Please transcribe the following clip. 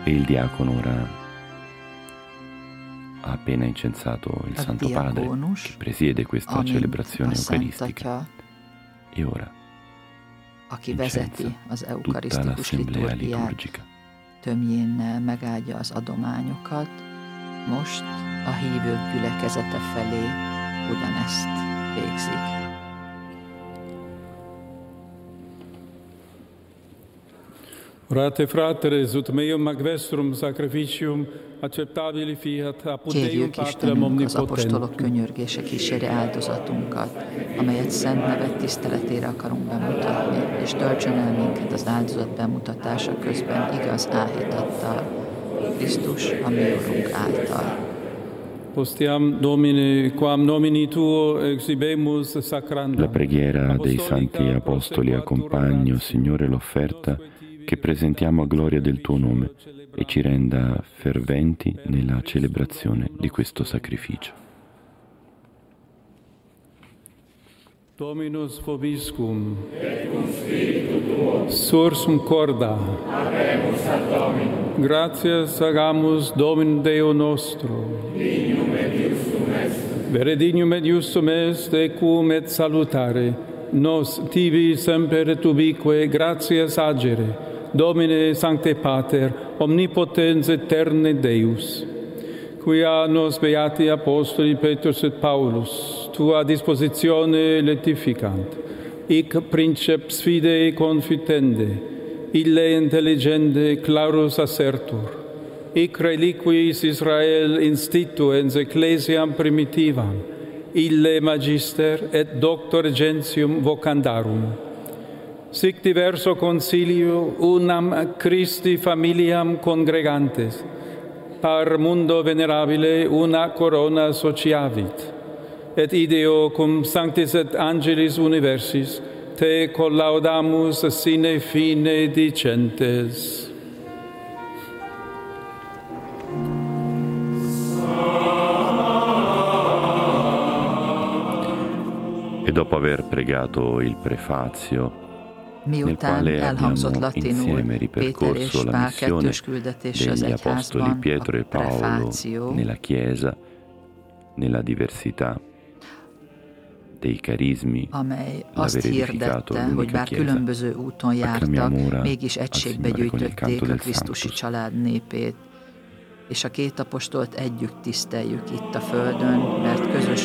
E il diacono ora ha appena incensato il Santo Padre che presiede questa celebrazione eucaristica. E ora aki vezeti az tutta eukarisztikus l'assemblea liturgiát, liturgica. tömjén megáldja az adományokat, most a hívők gyülekezete felé ugyanezt végzik. Orate fratres, ut meum ac vestrum sacrificium acceptabili fiat apud Deum Kérjük Patrem Istenünk az omnipotentem. apostolok könyörgése kíséri áldozatunkat, amelyet szent nevet tiszteletére akarunk bemutatni, és töltsön el minket az áldozat bemutatása közben igaz áhítattal, Krisztus, a mi Urunk által. Postiam Domine, quam nomini Tuo exibemus sacranda. La preghiera dei santi apostoli accompagni, o Signore, l'offerta che presentiamo a gloria del Tuo nome e ci renda ferventi nella celebrazione di questo sacrificio. Dominus vobiscum, et cum spiritu tuo, sursum corda, habemus ad Dominum. Gratias agamus Dominum Deo nostro, dignum et justum est, vere dignum et justum est, equum et salutare, nos tibi semper et ubique gratias agere, Domine Sancte Pater, omnipotens aeterne Deus, quia nos beati apostoli Petrus et Paulus, Tua dispositione letificant, hic princeps fidei confitende, ille intelligente clarus assertur, hic reliquis Israel instituens ecclesiam primitivam, ille magister et doctor gentium vocandarum. Sic diverso concilio unam Christi familiam congregantes, par mundo venerabile una corona sociavit, et ideo cum sanctis et angelis universis te collaudamus sine fine dicentes. E dopo aver pregato il prefazio, nel Miután quale elhangzott abbiamo latinul insieme Péter és ripercorso la Pál missione kettős küldetése az degli apostoli egyházban, Pietro a e Paolo prefáció, nella Chiesa, nella diversità dei carismi, amely l'aver azt edificato hirdette, hogy l'unica bár Chiesa. különböző úton Acclamiamo jártak, ora mégis al egységbe Signore con il gyűjtötték canto a del Krisztusi Sanctus. család népét, és a két apostolt együtt tiszteljük itt a földön, mert közös